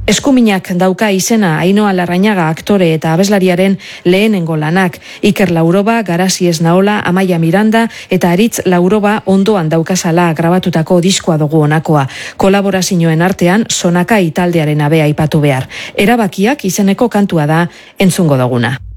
Eskuminak dauka izena Ainhoa Larrañaga aktore eta abeslariaren lehenengo lanak. Iker Lauroba, Garasi ez naola, Amaia Miranda eta Aritz Lauroba ondoan daukazala grabatutako diskoa dugu honakoa. Kolaborazioen artean Sonakai taldearen abea aipatu behar. Erabakiak izeneko kantua da entzungo duguna.